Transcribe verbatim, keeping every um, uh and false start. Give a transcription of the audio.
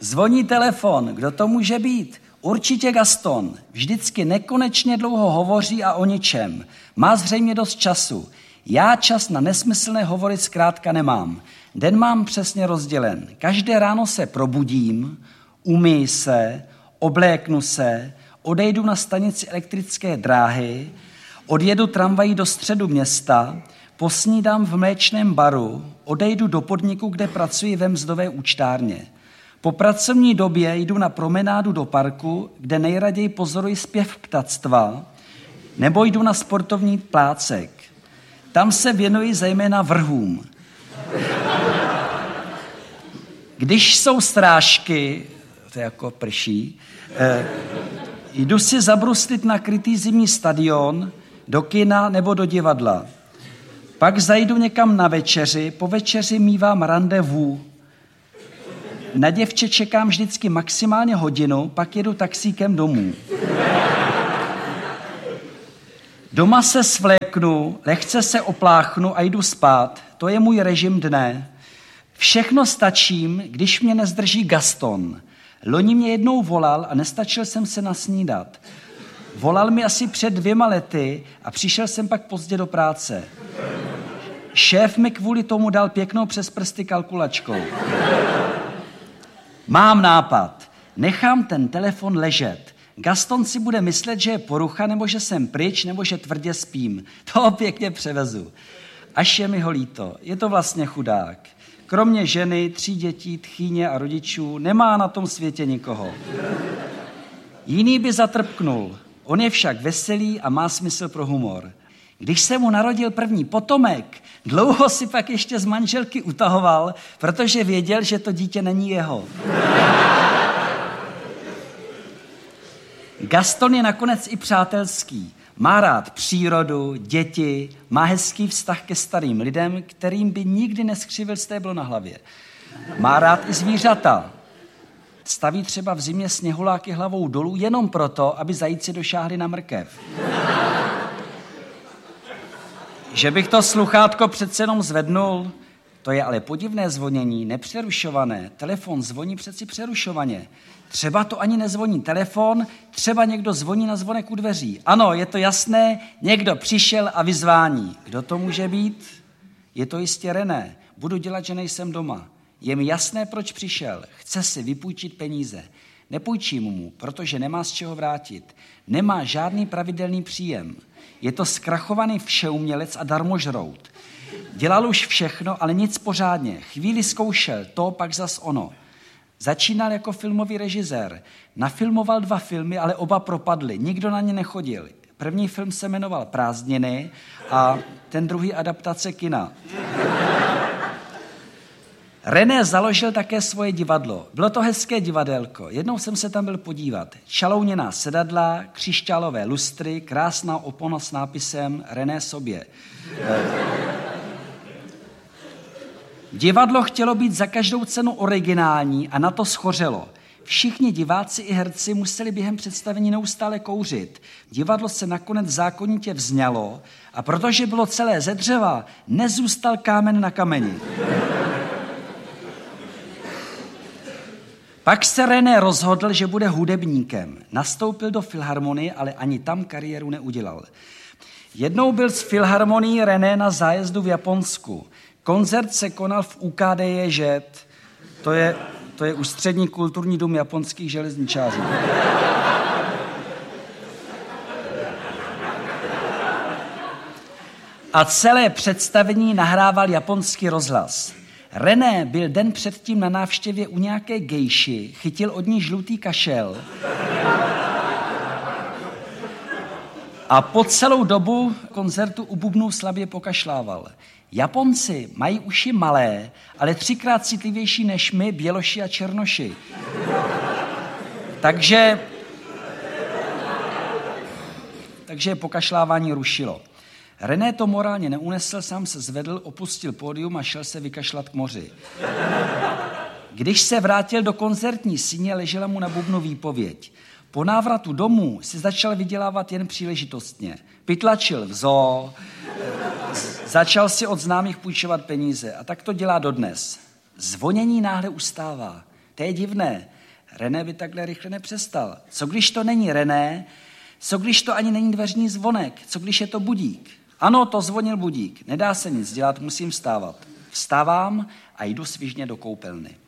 Zvoní telefon, kdo to může být? Určitě Gaston. Vždycky nekonečně dlouho hovoří a o ničem. Má zřejmě dost času. Já čas na nesmyslné hovory zkrátka nemám. Den mám přesně rozdělen. Každé ráno se probudím, umyji se, obléknu se, odejdu na stanici elektrické dráhy, odjedu tramvají do středu města, posnídám v mléčném baru, odejdu do podniku, kde pracuji ve mzdové účtárně. Po pracovní době jdu na promenádu do parku, kde nejraději pozoruji zpěv ptactva, nebo jdu na sportovní plácek. Tam se věnuji zejména vrhům. Když jsou srážky, to je jako prší, eh, jdu si zabruslit na krytý zimní stadion, do kina nebo do divadla. Pak zajdu někam na večeři, po večeři mívám randevu. Na děvče čekám vždycky maximálně hodinu, pak jedu taxíkem domů. Doma se svléknu, lehce se opláchnu a jdu spát. To je můj režim dne. Všechno stačím, když mě nezdrží Gaston. Loni mě jednou volal a nestačil jsem se nasnídat. Volal mi asi před dvěma lety a přišel jsem pak pozdě do práce. Šéf mi kvůli tomu dal pěknou přes prsty kalkulačkou. Mám nápad. Nechám ten telefon ležet. Gaston si bude myslet, že je porucha, nebo že jsem pryč, nebo že tvrdě spím. To pěkně převezu. Až je mi ho líto. Je to vlastně chudák. Kromě ženy, tří dětí, tchýně a rodičů nemá na tom světě nikoho. Jiný by zatrpknul. On je však veselý a má smysl pro humor. Když se mu narodil první potomek, dlouho si pak ještě z manželky utahoval, protože věděl, že to dítě není jeho. Gaston je nakonec i přátelský. Má rád přírodu, děti, má hezký vztah ke starým lidem, kterým by nikdy neskřivil stéblo na hlavě. Má rád i zvířata. Staví třeba v zimě sněhuláky hlavou dolů jenom proto, aby zajíci došáhli na mrkev. Že bych to sluchátko přece jenom zvednul, to je ale podivné zvonění, nepřerušované. Telefon zvoní přeci přerušovaně. Třeba to ani nezvoní telefon, třeba někdo zvoní na zvonek u dveří. Ano, je to jasné, někdo přišel a vyzvání. Kdo to může být? Je to jistě René. Budu dělat, že nejsem doma. Je mi jasné, proč přišel. Chce si vypůjčit peníze. Nepůjčím mu, protože nemá z čeho vrátit. Nemá žádný pravidelný příjem. Je to zkrachovaný všeumělec a darmožrout. Dělal už všechno, ale nic pořádně. Chvíli zkoušel to, pak zas ono. Začínal jako filmový režisér. Nafilmoval dva filmy, ale oba propadly. Nikdo na ně nechodil. První film se jmenoval Prázdniny a ten druhý adaptace kina. René založil také svoje divadlo. Bylo to hezké divadelko. Jednou jsem se tam byl podívat. Čalouněná sedadla, křišťálové lustry, krásná opona s nápisem René sobě. Divadlo chtělo být za každou cenu originální a na to schořelo. Všichni diváci i herci museli během představení neustále kouřit. Divadlo se nakonec zákonitě vzňalo a protože bylo celé ze dřeva, nezůstal kámen na kameni. Pak se René rozhodl, že bude hudebníkem. Nastoupil do filharmonie, ale ani tam kariéru neudělal. Jednou byl s filharmonií René na zájezdu v Japonsku. Koncert se konal v U K D J Jet. To je, to je Ústřední kulturní dům japonských železničářů. A celé představení nahrával japonský rozhlas. René byl den předtím na návštěvě u nějaké gejši, chytil od ní žlutý kašel a po celou dobu koncertu u bubnů slabě pokašlával. Japonci mají uši malé, ale třikrát citlivější než my, běloši a černoši. Takže, takže pokašlávání rušilo. René to morálně neunesl, sám se zvedl, opustil pódium a šel se vykašlat k moři. Když se vrátil do koncertní síně, ležela mu na bubnu výpověď. Po návratu domů si začal vydělávat jen příležitostně. Pytlačil v zoo, začal si od známých půjčovat peníze a tak to dělá dodnes. Zvonění náhle ustává. To je divné. René by takhle rychle nepřestal. Co když to není René? Co když to ani není dveřní zvonek? Co když je to budík? Ano, to zvonil budík. Nedá se nic dělat, musím vstávat. Vstávám a jdu svižně do koupelny.